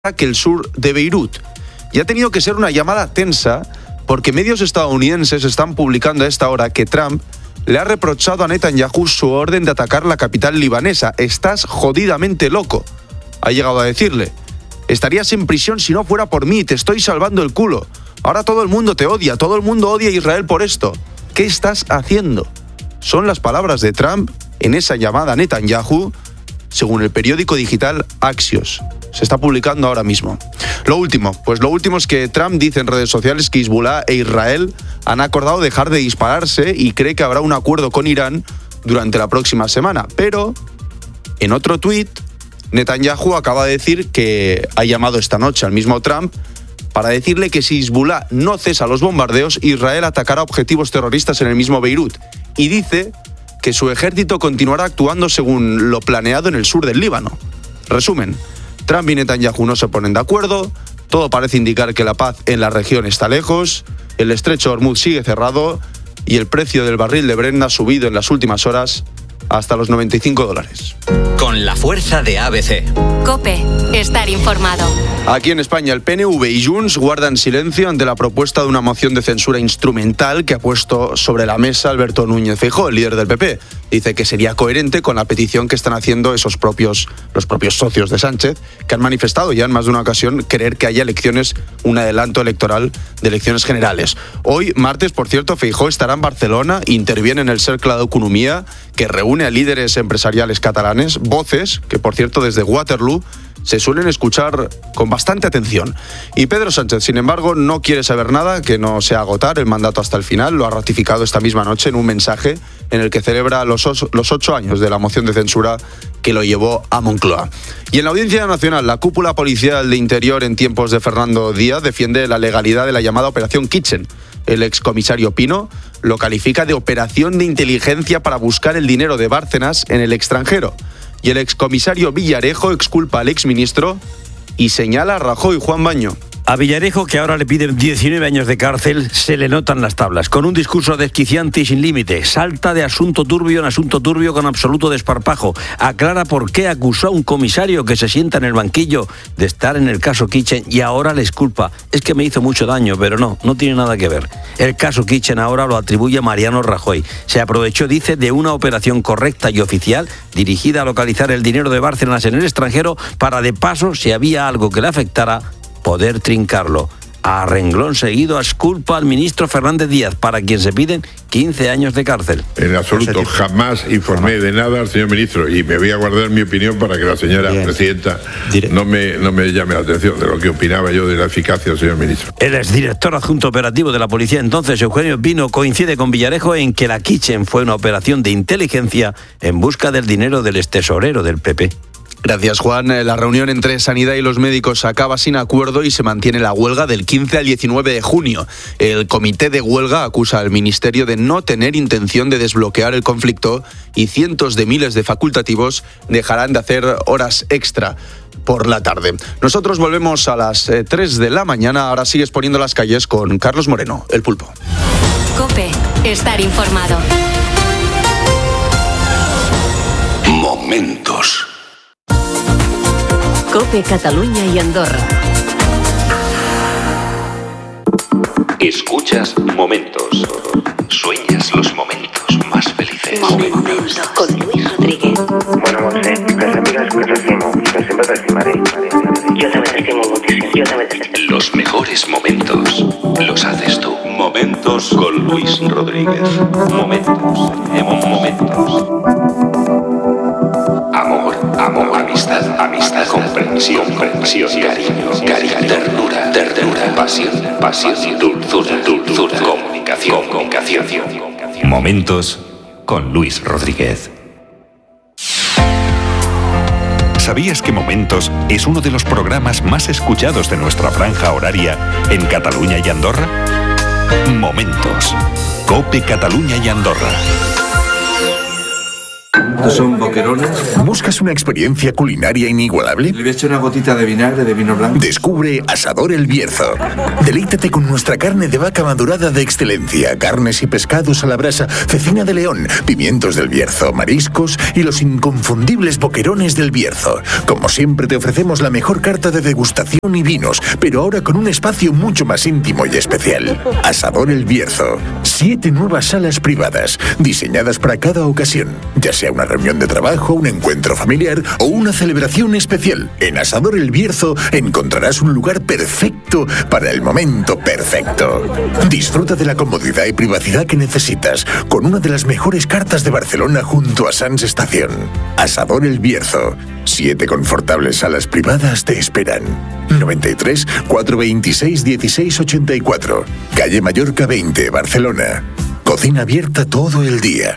que el sur de Beirut. Y ha tenido que ser una llamada tensa porque medios estadounidenses están publicando a esta hora que Trump le ha reprochado a Netanyahu su orden de atacar la capital libanesa. Estás jodidamente loco, ha llegado a decirle. Estarías en prisión si no fuera por mí, te estoy salvando el culo. Ahora todo el mundo te odia, todo el mundo odia a Israel por esto. ¿Qué estás haciendo? Son las palabras de Trump en esa llamada a Netanyahu, según el periódico digital Axios. Se está publicando ahora mismo. Lo último es que Trump dice en redes sociales que Hezbollah e Israel han acordado dejar de dispararse y cree que habrá un acuerdo con Irán durante la próxima semana. Pero, en otro tuit, Netanyahu acaba de decir que ha llamado esta noche al mismo Trump para decirle que si Hezbollah no cesa los bombardeos, Israel atacará objetivos terroristas en el mismo Beirut. Y dice que su ejército continuará actuando según lo planeado en el sur del Líbano. Resumen, Trump y Netanyahu no se ponen de acuerdo, todo parece indicar que la paz en la región está lejos, el estrecho de Hormuz sigue cerrado y el precio del barril de Brent ha subido en las últimas horas hasta los $95. Con la fuerza de ABC. COPE, estar informado. Aquí en España, el PNV y Junts guardan silencio ante la propuesta de una moción de censura instrumental que ha puesto sobre la mesa Alberto Núñez Feijóo, el líder del PP. Dice que sería coherente con la petición que están haciendo los propios socios de Sánchez, que han manifestado ya en más de una ocasión querer que haya elecciones, un adelanto electoral de elecciones generales. Hoy, martes, por cierto, Feijóo estará en Barcelona, interviene en el Cercle d'Economia, que reúne a líderes empresariales catalanes, voces que, por cierto, desde Waterloo se suelen escuchar con bastante atención. Y Pedro Sánchez, sin embargo, no quiere saber nada que no sea agotar el mandato hasta el final. Lo ha ratificado esta misma noche en un mensaje en el que celebra los 8 años de la moción de censura que lo llevó a Moncloa. Y en la Audiencia Nacional, la cúpula policial de Interior en tiempos de Fernando Díaz defiende la legalidad de la llamada Operación Kitchen. El excomisario Pino lo califica de operación de inteligencia para buscar el dinero de Bárcenas en el extranjero. Y el excomisario Villarejo exculpa al exministro y señala a Rajoy. Juan Baño. A Villarejo, que ahora le piden 19 años de cárcel, se le notan las tablas. Con un discurso desquiciante y sin límite, salta de asunto turbio en asunto turbio con absoluto desparpajo. Aclara por qué acusó a un comisario que se sienta en el banquillo de estar en el caso Kitchen y ahora le exculpa. Es que me hizo mucho daño, pero no tiene nada que ver. El caso Kitchen ahora lo atribuye a Mariano Rajoy. Se aprovechó, dice, de una operación correcta y oficial dirigida a localizar el dinero de Bárcenas en el extranjero para, de paso, si había algo que le afectara, poder trincarlo. A renglón seguido exculpa al ministro Fernández Díaz, para quien se piden 15 años de cárcel. En absoluto, jamás informé de nada al señor ministro y me voy a guardar mi opinión para que la señora presidenta no me llame la atención de lo que opinaba yo de la eficacia del señor ministro. El exdirector adjunto operativo de la policía entonces, Eugenio Pino, coincide con Villarejo en que la Kitchen fue una operación de inteligencia en busca del dinero del extesorero del PP. Gracias, Juan. La reunión entre Sanidad y los médicos acaba sin acuerdo y se mantiene la huelga del 15 al 19 de junio. El comité de huelga acusa al Ministerio de no tener intención de desbloquear el conflicto y cientos de miles de facultativos dejarán de hacer horas extra por la tarde. Nosotros volvemos a las 3 de la mañana. Ahora sigues poniendo las calles con Carlos Moreno, el Pulpo. COPE, estar informado. Momentos. COPE Cataluña y Andorra. Escuchas Momentos. Sueñas los momentos más felices. Momentos con Luis Rodríguez. Bueno, Monse, las amigas que te estimo, que siempre te estimaré. Yo también te estimo muchísimo. Los mejores momentos los haces tú. Momentos con Luis Rodríguez. Momentos. Amor, amistad, comprensión, cariño, ternura, pasión, dulzura, comunicación. Momentos con Luis Rodríguez. ¿Sabías que Momentos es uno de los programas más escuchados de nuestra franja horaria en Cataluña y Andorra? Momentos. COPE Cataluña y Andorra. Estos son boquerones. ¿Buscas una experiencia culinaria inigualable? Le voy a echar una gotita de vinagre de vino blanco. Descubre Asador El Bierzo. Deleítate con nuestra carne de vaca madurada de excelencia, carnes y pescados a la brasa, cecina de león, pimientos del Bierzo, mariscos y los inconfundibles boquerones del Bierzo. Como siempre te ofrecemos la mejor carta de degustación y vinos, pero ahora con un espacio mucho más íntimo y especial. Asador El Bierzo. 7 nuevas salas privadas, diseñadas para cada ocasión, ya sea una reunión de trabajo, un encuentro familiar o una celebración especial. En Asador El Bierzo encontrarás un lugar perfecto para el momento perfecto. Disfruta de la comodidad y privacidad que necesitas con una de las mejores cartas de Barcelona junto a Sants Estación. Asador El Bierzo. 7 confortables salas privadas te esperan. 93 426 1684. Calle Mallorca 20, Barcelona. Cocina abierta todo el día.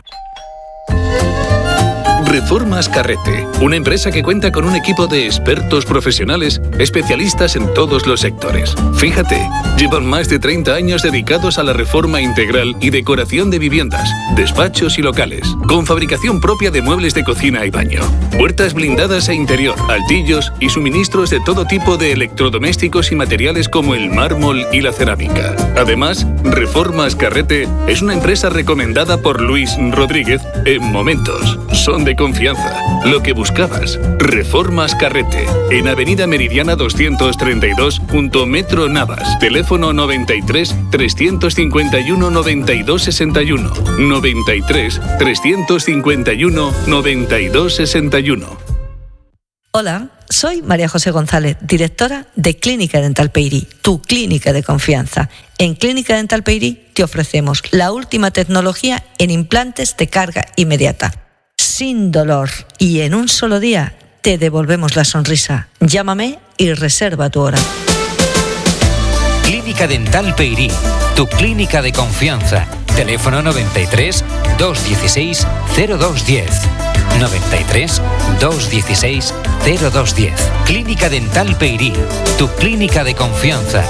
Reformas Carrete, una empresa que cuenta con un equipo de expertos profesionales especialistas en todos los sectores. Fíjate, llevan más de 30 años dedicados a la reforma integral y decoración de viviendas, despachos y locales, con fabricación propia de muebles de cocina y baño, puertas blindadas e interior, altillos y suministros de todo tipo de electrodomésticos y materiales como el mármol y la cerámica. Además, Reformas Carrete es una empresa recomendada por Luis Rodríguez en Momentos. Son de confianza. Lo que buscabas. Reformas Carrete. En Avenida Meridiana 232, junto Metro Navas. Teléfono 93 351 92 61. 93 351 92 61. Hola, soy María José González, directora de Clínica Dental Peyrí, tu clínica de confianza. En Clínica Dental Peyrí te ofrecemos la última tecnología en implantes de carga inmediata, sin dolor, y en un solo día te devolvemos la sonrisa. Llámame y reserva tu hora. Clínica Dental Peyrí, tu clínica de confianza. Teléfono 93 216 0210. 93 216 0210. Clínica Dental Peyrí, tu clínica de confianza.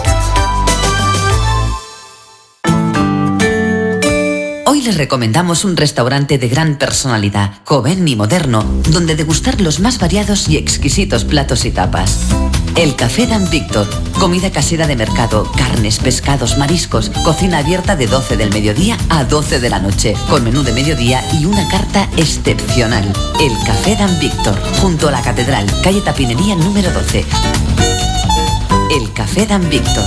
Hoy les recomendamos un restaurante de gran personalidad, joven y moderno, donde degustar los más variados y exquisitos platos y tapas. El Café Dan Víctor, comida casera de mercado, carnes, pescados, mariscos, cocina abierta de 12 del mediodía a 12 de la noche, con menú de mediodía y una carta excepcional. El Café Dan Víctor, junto a la Catedral, calle Tapinería número 12. El Café Dan Víctor.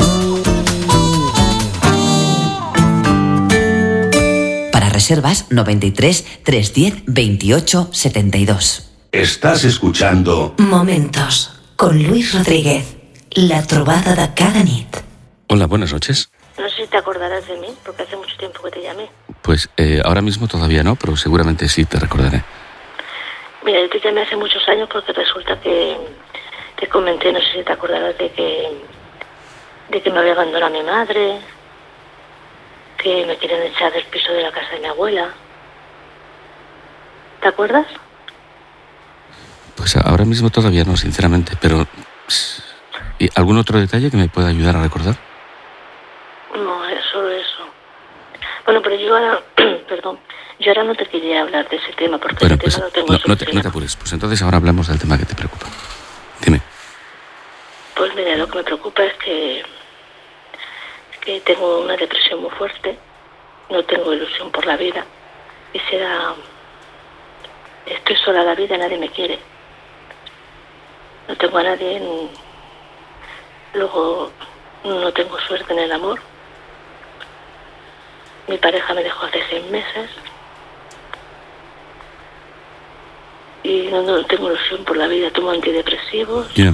Para reservas 93 310 28 72. Estás escuchando Momentos con Luis Rodríguez, la trobada de cada nit. Hola, buenas noches. No sé si te acordarás de mí, porque hace mucho tiempo que te llamé. Pues ahora mismo todavía no, pero seguramente sí te recordaré. Mira, yo te llamé hace muchos años porque resulta que te comenté, no sé si te acordarás de que me había abandonado mi madre, que me quieren echar del piso de la casa de mi abuela. ¿Te acuerdas? Pues ahora mismo todavía no, sinceramente, pero ¿y algún otro detalle que me pueda ayudar a recordar? No, es solo eso. Bueno, pero yo ahora, perdón, yo ahora no te quería hablar de ese tema porque bueno, ese pues, tema lo tengo no te apures, pues entonces ahora hablamos del tema que te preocupa. Dime. Pues mira, lo que me preocupa es que tengo una depresión muy fuerte, no tengo ilusión por la vida, estoy sola en la vida, nadie me quiere. No tengo a nadie, luego no tengo suerte en el amor. Mi pareja me dejó hace 6 meses y no tengo ilusión por la vida. Tomo antidepresivos. Yeah.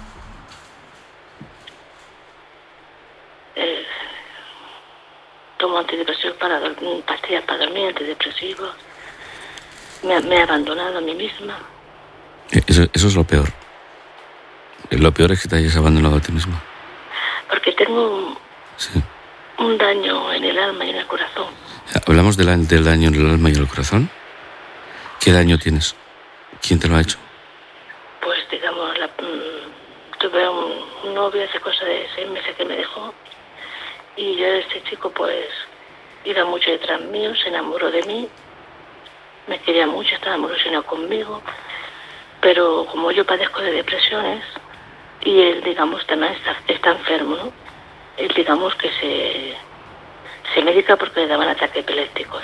Tomo antidepresivos pastillas para dormir, antidepresivos. Me he abandonado a mí misma. Eso es lo peor. Lo peor es que te hayas abandonado a ti misma. Porque tengo un daño en el alma y en el corazón. ¿Hablamos del daño en el alma y en el corazón? ¿Qué daño tienes? ¿Quién te lo ha hecho? Pues digamos, tuve un novio hace cosa de 6 meses que me dejó. Y yo, este chico, pues, iba mucho detrás mío, se enamoró de mí. me quería mucho, estaba muy ilusionado conmigo, pero como yo padezco de depresiones y él, digamos, también está enfermo, ¿no? Él, digamos, que se medica porque le daban ataques epilépticos.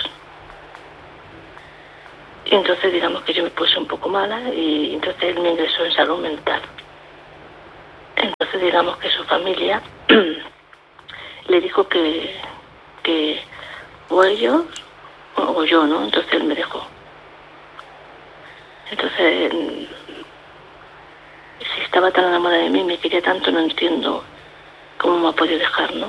Y entonces, digamos que yo me puse un poco mala y entonces él me ingresó en salud mental. Entonces, digamos que su familia le dijo que o ellos o yo, ¿no? Entonces él me dejó. Entonces, si estaba tan enamorada de mí, me quería tanto, no entiendo cómo me ha podido dejar, ¿no?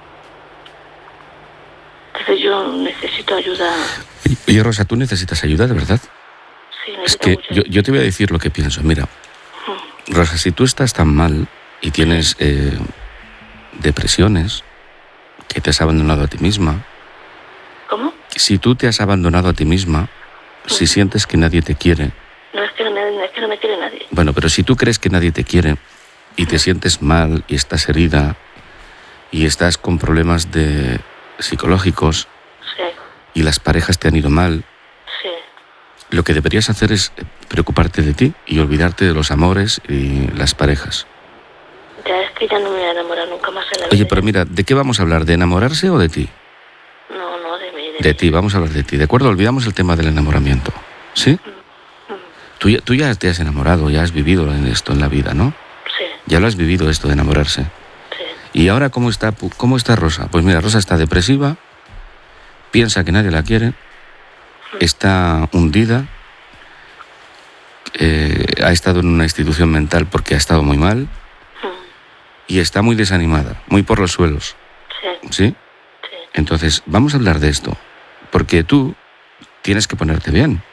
Entonces yo necesito ayuda. Oye, Rosa, ¿tú necesitas ayuda, de verdad? Sí, es que yo te voy a decir lo que pienso. Mira, Rosa, si tú estás tan mal y tienes depresiones, que te has abandonado a ti misma. ¿Cómo? Si tú te has abandonado a ti misma, si sientes que nadie te quiere. No, es que no me quiere nadie. Bueno, pero si tú crees que nadie te quiere y te sientes mal y estás herida y estás con problemas psicológicos, sí, y las parejas te han ido mal, sí, lo que deberías hacer es preocuparte de ti y olvidarte de los amores y las parejas. Ya es que ya no me voy a enamorar nunca más en la vida. Oye, pero mira, ¿de qué vamos a hablar? ¿De enamorarse o de ti? No, de mí. De ti, vamos a hablar de ti, ¿de acuerdo? Olvidamos el tema del enamoramiento, ¿sí? Tú ya te has enamorado, ya has vivido esto en la vida, ¿no? Sí. Ya lo has vivido esto de enamorarse. Sí. ¿Y ahora cómo está Rosa? Pues mira, Rosa está depresiva, piensa que nadie la quiere, está hundida, ha estado en una institución mental porque ha estado muy mal y está muy desanimada, muy por los suelos. ¿Sí? Entonces, vamos a hablar de esto, porque tú tienes que ponerte bien.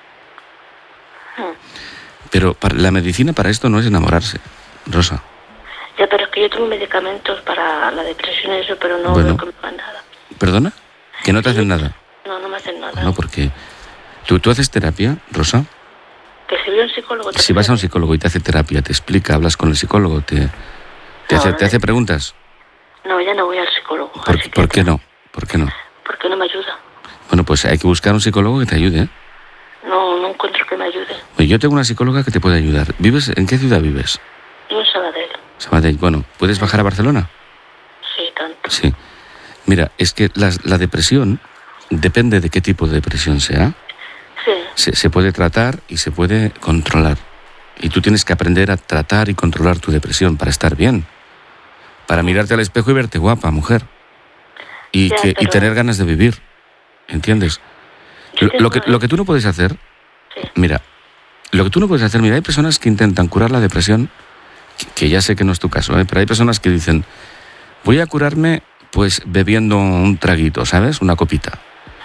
Pero la medicina para esto no es enamorarse, Rosa. Ya, pero es que yo tomo medicamentos para la depresión y eso, pero no veo que me hagan nada. ¿Perdona? ¿Que no te hacen nada? No me hacen nada. No, porque ¿tú haces terapia, Rosa? Que si voy a un psicólogo... Si vas a un psicólogo y te hace terapia, te explica, hablas con el psicólogo, te hace preguntas. No, ya no voy al psicólogo. ¿Por qué no? ¿Por qué no? Porque no me ayuda. Bueno, pues hay que buscar un psicólogo que te ayude, ¿eh? No encuentro que me ayude. Pues yo tengo una psicóloga que te puede ayudar. ¿En qué ciudad vives? Yo en Sabadell. Sabadell, bueno, ¿puedes bajar a Barcelona? Sí, tanto. Sí. Mira, es que la depresión, depende de qué tipo de depresión sea, se puede tratar y se puede controlar. Y tú tienes que aprender a tratar y controlar tu depresión para estar bien. Para mirarte al espejo y verte guapa, mujer. Y tener ganas de vivir. ¿Entiendes? Lo que tú no puedes hacer, mira, hay personas que intentan curar la depresión, que ya sé que no es tu caso, pero hay personas que dicen, voy a curarme pues bebiendo un traguito, ¿sabes? Una copita.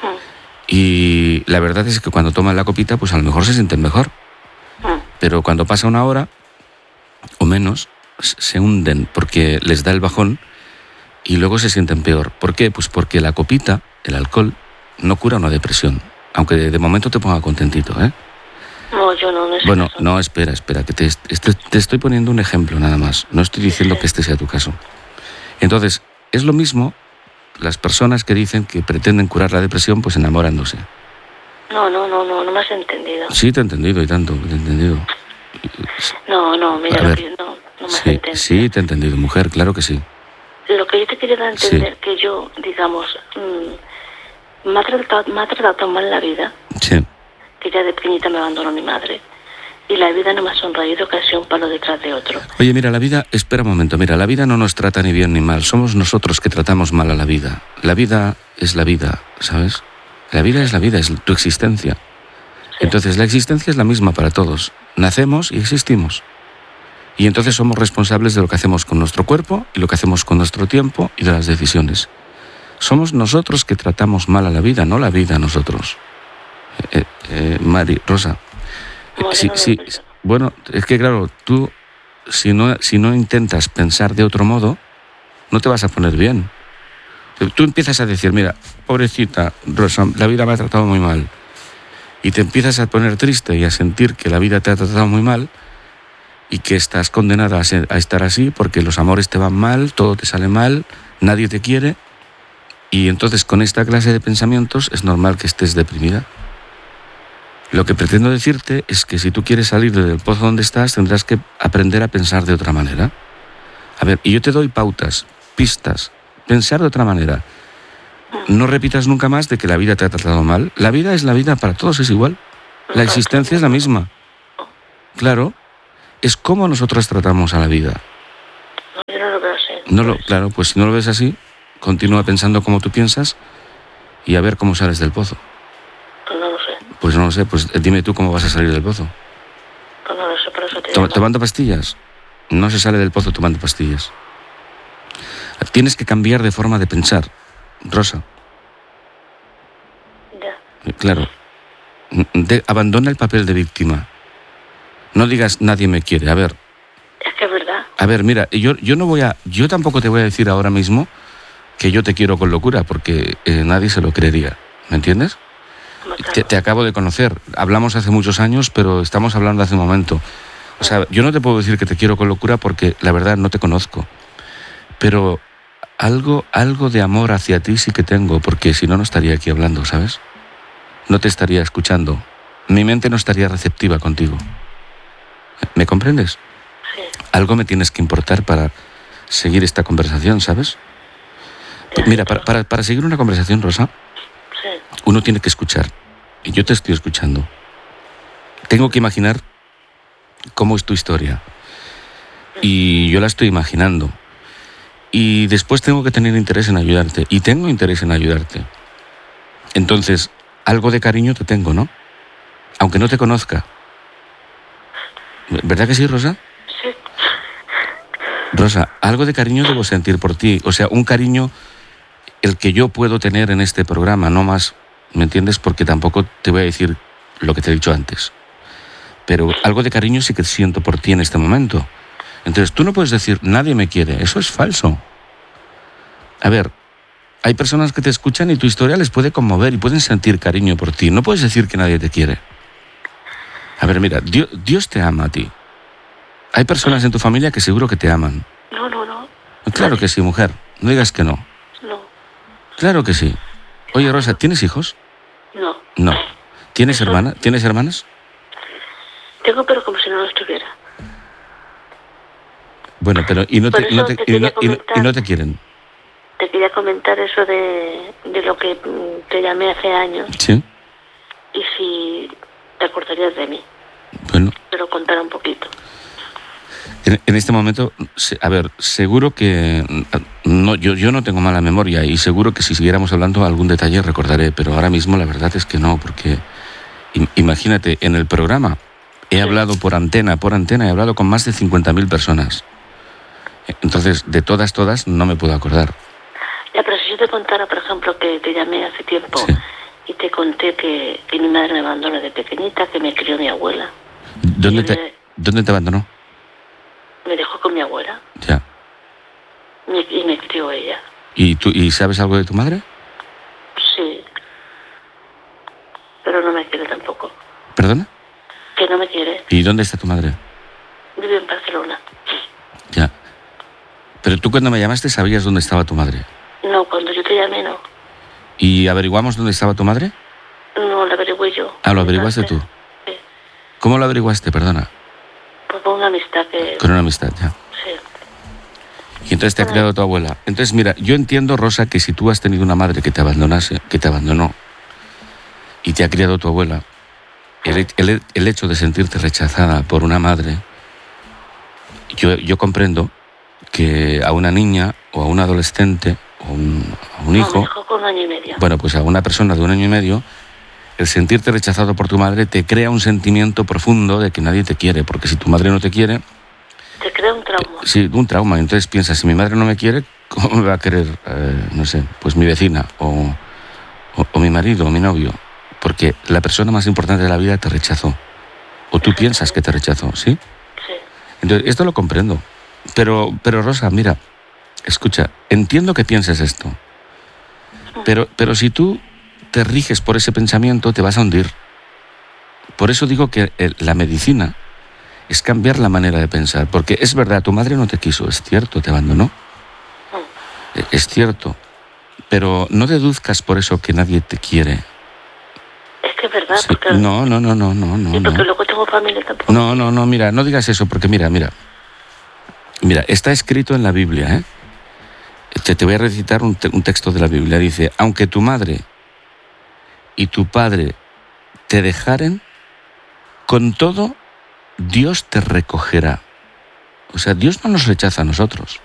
Y la verdad es que cuando toman la copita, pues a lo mejor se sienten mejor. Pero cuando pasa una hora o menos, se hunden porque les da el bajón y luego se sienten peor. ¿Por qué? Pues porque la copita, el alcohol, no cura una depresión. Aunque de momento te ponga contentito, ¿eh? No, yo no. Bueno, no, espera, que te estoy poniendo un ejemplo nada más. No estoy diciendo que este sea tu caso. Entonces, es lo mismo las personas que dicen que pretenden curar la depresión, pues enamorándose. No me has entendido. Sí, te he entendido y tanto, te he entendido. No, mira, no me has entendido. Sí, te he entendido, mujer, claro que sí. Lo que yo te quería dar a entender, que yo, digamos, me ha tratado tan mal la vida, que ya de pequeñita me abandonó mi madre, y la vida no me ha sonreído, que ha sido un palo detrás de otro. Oye, mira, la vida, espera un momento, la vida no nos trata ni bien ni mal, somos nosotros que tratamos mal a la vida. La vida es la vida, ¿sabes? La vida es la vida, es tu existencia. Entonces, la existencia es la misma para todos. Nacemos y existimos. Y entonces somos responsables de lo que hacemos con nuestro cuerpo y lo que hacemos con nuestro tiempo y de las decisiones. Somos nosotros que tratamos mal a la vida, no la vida a nosotros. Rosa. Sí. Bueno, es que claro, tú si no intentas pensar de otro modo, no te vas a poner bien. Tú empiezas a decir, mira, pobrecita Rosa, la vida me ha tratado muy mal. Y te empiezas a poner triste y a sentir que la vida te ha tratado muy mal y que estás condenada a estar así porque los amores te van mal, todo te sale mal, nadie te quiere. Y entonces con esta clase de pensamientos es normal que estés deprimida. Lo que pretendo decirte es que si tú quieres salir del pozo donde estás, tendrás que aprender a pensar de otra manera. A ver, y yo te doy pautas, pistas, pensar de otra manera. No repitas nunca más de que la vida te ha tratado mal. La vida es la vida, para todos es igual. La existencia es la misma. Claro, es como nosotros tratamos a la vida. Yo no lo veo así. Claro, pues si no lo ves así, continúa pensando como tú piensas y a ver cómo sales del pozo. Pues no lo sé. Pues no lo sé, pues dime tú cómo vas a salir del pozo. Pues no lo sé, por eso te digo. ¿Tomando pastillas? No se sale del pozo tomando pastillas. Tienes que cambiar de forma de pensar, Rosa. Ya. Claro. Abandona el papel de víctima. No digas nadie me quiere. A ver. Es que es verdad. A ver, mira, yo tampoco te voy a decir ahora mismo que yo te quiero con locura, porque nadie se lo creería. ¿Me entiendes? Te acabo de conocer. Hablamos hace muchos años, pero estamos hablando hace un momento. O sea, yo no te puedo decir que te quiero con locura porque la verdad no te conozco. Pero algo de amor hacia ti sí que tengo, porque si no, no estaría aquí hablando, ¿sabes? No te estaría escuchando. Mi mente no estaría receptiva contigo. ¿Me comprendes? Sí. Algo me tienes que importar para seguir esta conversación, ¿sabes? Mira, para seguir una conversación, Rosa, sí, uno tiene que escuchar. Y yo te estoy escuchando. Tengo que imaginar cómo es tu historia. Y yo la estoy imaginando. Y después tengo que tener interés en ayudarte. Y tengo interés en ayudarte. Entonces, algo de cariño te tengo, ¿no? Aunque no te conozca. ¿Verdad que sí, Rosa? Sí. Rosa, algo de cariño debo sentir por ti. O sea, un cariño el que yo puedo tener en este programa, no más. ¿Me entiendes? Porque tampoco te voy a decir lo que te he dicho antes. Pero algo de cariño sí que siento por ti en este momento. Entonces, tú no puedes decir, nadie me quiere. Eso es falso. A ver, hay personas que te escuchan y tu historia les puede conmover y pueden sentir cariño por ti. No puedes decir que nadie te quiere. A ver, mira, Dios te ama a ti. Hay personas en tu familia que seguro que te aman. No. Claro que sí, mujer. No digas que no. No. Claro que sí. Oye, Rosa, ¿tienes hijos? No. No. ¿Tienes hermanas? Tengo, pero como si no lo estuviera. Bueno, pero y no te quieren. Te quería comentar eso de lo que te llamé hace años. Sí. Y si te acordarías de mí. Bueno. Pero contar un poquito. En este momento, a ver, seguro que no, yo no tengo mala memoria y seguro que si siguiéramos hablando algún detalle recordaré, pero ahora mismo la verdad es que no, porque imagínate, en el programa he hablado por antena, he hablado con más de 50.000 personas. Entonces, de todas, no me puedo acordar. Ya, pero si yo te contara, por ejemplo, que te llamé hace tiempo y te conté que mi madre me abandonó de pequeñita, que me crió mi abuela. ¿Dónde te abandonó? Me dejó con mi abuela. Ya. Y me crió ella. ¿Y sabes algo de tu madre? Sí. Pero no me quiere tampoco. ¿Perdona? Que no me quiere. ¿Y dónde está tu madre? Vive en Barcelona. Ya. Pero tú cuando me llamaste sabías dónde estaba tu madre. No, cuando yo te llamé no. ¿Y averiguamos dónde estaba tu madre? No, lo averigué yo. Ah, ¿lo averiguaste tú? Sí. ¿Cómo lo averiguaste, perdona? Pues con una amistad que... Con una amistad, ya. Sí. Y entonces te ha criado tu abuela. Entonces, mira, yo entiendo, Rosa, que si tú has tenido una madre que te abandonó, y te ha criado tu abuela, el hecho de sentirte rechazada por una madre, yo comprendo que a una niña o a un adolescente o a un hijo... No, me dejó con 1 año y medio. Bueno, pues a una persona de 1 año y medio, el sentirte rechazado por tu madre te crea un sentimiento profundo de que nadie te quiere, porque si tu madre no te quiere... Te crea un trauma. Sí, un trauma. Entonces piensas, si mi madre no me quiere, ¿cómo me va a querer, no sé, pues mi vecina o mi marido o mi novio? Porque la persona más importante de la vida te rechazó. O tú piensas que te rechazó, ¿sí? Sí. Entonces, esto lo comprendo. Pero Rosa, mira, escucha, entiendo que pienses esto. Pero si tú te riges por ese pensamiento, te vas a hundir. Por eso digo que la medicina es cambiar la manera de pensar. Porque es verdad, tu madre no te quiso, es cierto, te abandonó. Es cierto. Pero no deduzcas por eso que nadie te quiere. Es que es verdad. Sí. Porque... No. Y porque luego tengo familia tampoco. No, mira, no digas eso, porque mira, está escrito en la Biblia, ¿eh? Te voy a recitar un texto de la Biblia. Dice, aunque tu madre y tu padre te dejaren, con todo Dios te recogerá. O sea, Dios no nos rechaza a nosotros.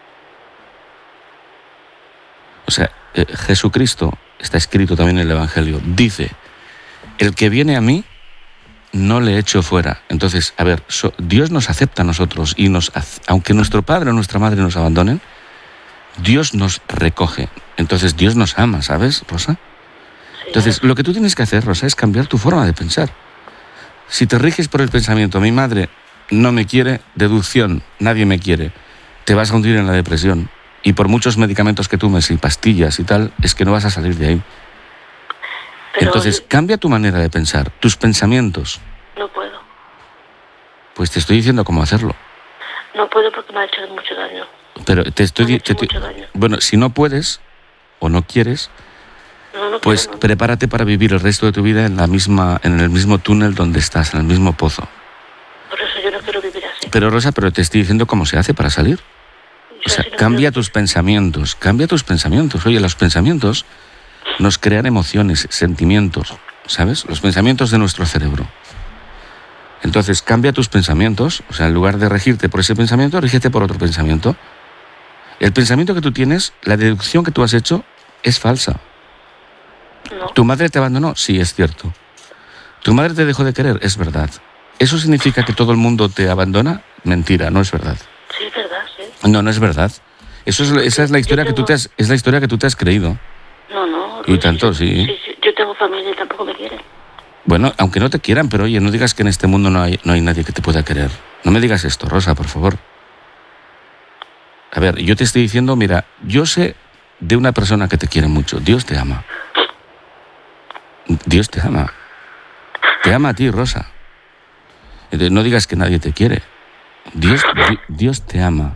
O sea, Jesucristo, está escrito también en el Evangelio, dice, el que viene a mí, no le echo fuera. Entonces, a ver, Dios nos acepta a nosotros y aunque nuestro padre o nuestra madre nos abandonen, Dios nos recoge. Entonces, Dios nos ama, ¿sabes, Rosa? Entonces, lo que tú tienes que hacer, Rosa, es cambiar tu forma de pensar. Si te riges por el pensamiento, mi madre no me quiere, deducción, nadie me quiere, te vas a hundir en la depresión. Y por muchos medicamentos que tomes y pastillas y tal, es que no vas a salir de ahí. Pero entonces, cambia tu manera de pensar, tus pensamientos. No puedo. Pues te estoy diciendo cómo hacerlo. No puedo porque me ha hecho mucho daño. Pero te estoy... Bueno, si no puedes o no quieres, pues quiero, prepárate para vivir el resto de tu vida en el mismo túnel donde estás, en el mismo pozo. Por eso yo no quiero vivir así. Pero Rosa, te estoy diciendo cómo se hace para salir. O sea, cambia tus pensamientos. Oye, los pensamientos nos crean emociones, sentimientos, ¿sabes? Los pensamientos de nuestro cerebro. Entonces, cambia tus pensamientos. O sea, en lugar de regirte por ese pensamiento, rígete por otro pensamiento. El pensamiento que tú tienes, la deducción que tú has hecho, es falsa. No. ¿Tu madre te abandonó? Sí, es cierto. ¿Tu madre te dejó de querer? Es verdad. ¿Eso significa que todo el mundo te abandona? Mentira, no es verdad. Sí, es verdad, sí. No es verdad. Esa es la historia que tú te has creído. No. Y tanto, sí. Yo tengo familia y tampoco me quieren. Bueno, aunque no te quieran, pero oye, no digas que en este mundo no hay nadie que te pueda querer. No me digas esto, Rosa, por favor. A ver, yo te estoy diciendo, mira, yo sé de una persona que te quiere mucho. Dios te ama. Dios te ama. Te ama a ti, Rosa. Entonces, no digas que nadie te quiere. Dios te ama.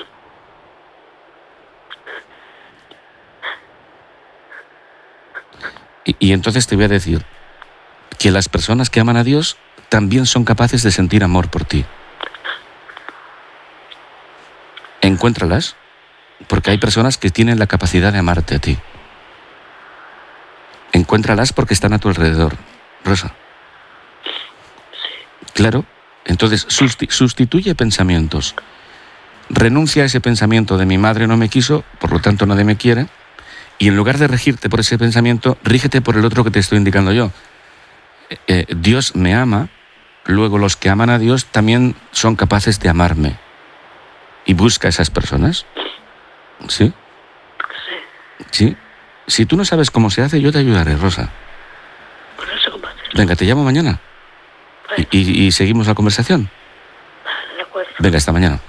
Y entonces te voy a decir que las personas que aman a Dios también son capaces de sentir amor por ti. Encuéntralas, porque hay personas que tienen la capacidad de amarte a ti. Encuéntralas porque están a tu alrededor, Rosa. Claro, entonces sustituye pensamientos. Renuncia a ese pensamiento de mi madre no me quiso, por lo tanto nadie me quiere, y en lugar de regirte por ese pensamiento, rígete por el otro que te estoy indicando yo. Dios me ama, luego los que aman a Dios también son capaces de amarme. Y busca a esas personas. ¿Sí? Sí. Si tú no sabes cómo se hace, yo te ayudaré, Rosa. Pues no sé cómo hacerlo. Venga, te llamo mañana. Y seguimos la conversación. Vale, de acuerdo. Venga, hasta mañana.